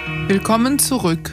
Willkommen zurück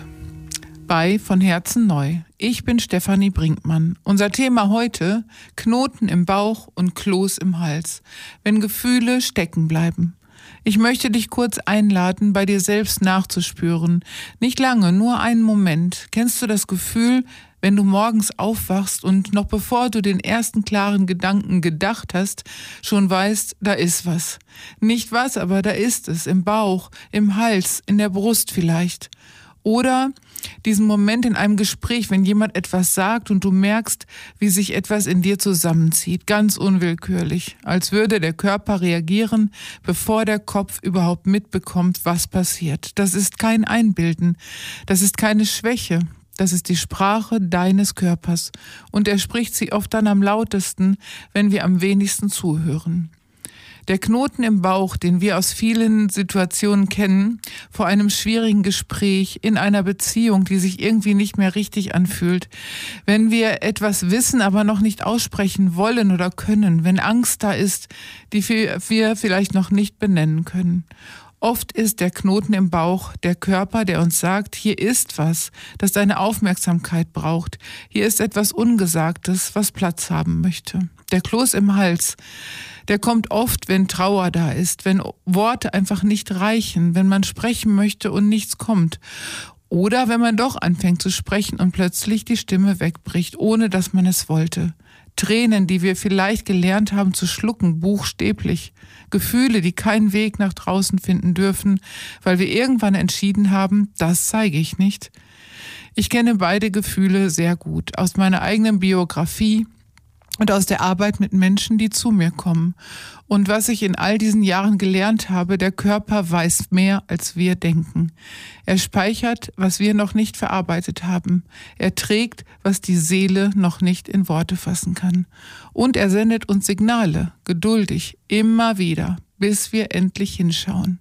bei Von Herzen neu. Ich bin Stefanie Brinkmann. Unser Thema heute: Knoten im Bauch und Kloß im Hals, wenn Gefühle stecken bleiben. Ich möchte dich kurz einladen, bei dir selbst nachzuspüren. Nicht lange, nur einen Moment. Kennst du das Gefühl, wenn du morgens aufwachst und noch bevor du den ersten klaren Gedanken gedacht hast, schon weißt, da ist was. Nicht was, aber da ist es, im Bauch, im Hals, in der Brust vielleicht. Oder diesen Moment in einem Gespräch, wenn jemand etwas sagt und du merkst, wie sich etwas in dir zusammenzieht, ganz unwillkürlich, als würde der Körper reagieren, bevor der Kopf überhaupt mitbekommt, was passiert. Das ist kein Einbilden, das ist keine Schwäche. Das ist die Sprache deines Körpers und er spricht sie oft dann am lautesten, wenn wir am wenigsten zuhören. Der Knoten im Bauch, den wir aus vielen Situationen kennen, vor einem schwierigen Gespräch, in einer Beziehung, die sich irgendwie nicht mehr richtig anfühlt, wenn wir etwas wissen, aber noch nicht aussprechen wollen oder können, wenn Angst da ist, die wir vielleicht noch nicht benennen können. Oft ist der Knoten im Bauch der Körper, der uns sagt, hier ist was, das deine Aufmerksamkeit braucht. Hier ist etwas Ungesagtes, was Platz haben möchte. Der Kloß im Hals, der kommt oft, wenn Trauer da ist, wenn Worte einfach nicht reichen, wenn man sprechen möchte und nichts kommt. Oder wenn man doch anfängt zu sprechen und plötzlich die Stimme wegbricht, ohne dass man es wollte. Tränen, die wir vielleicht gelernt haben zu schlucken, buchstäblich. Gefühle, die keinen Weg nach draußen finden dürfen, weil wir irgendwann entschieden haben, das zeige ich nicht. Ich kenne beide Gefühle sehr gut, aus meiner eigenen Biografie und aus der Arbeit mit Menschen, die zu mir kommen. Und was ich in all diesen Jahren gelernt habe, der Körper weiß mehr, als wir denken. Er speichert, was wir noch nicht verarbeitet haben. Er trägt, was die Seele noch nicht in Worte fassen kann. Und er sendet uns Signale, geduldig, immer wieder, bis wir endlich hinschauen.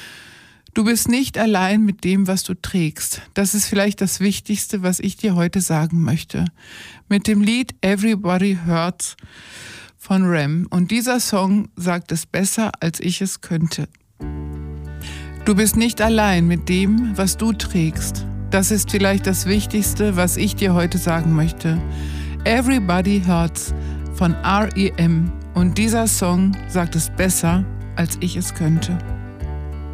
Du bist nicht allein mit dem, was du trägst. Das ist vielleicht das Wichtigste, was ich dir heute sagen möchte. Mit dem Lied Everybody Hurts von Rem. Und dieser Song sagt es besser, als ich es könnte. Du bist nicht allein mit dem, was du trägst. Das ist vielleicht das Wichtigste, was ich dir heute sagen möchte. Everybody Hurts von R.E.M. Und dieser Song sagt es besser, als ich es könnte.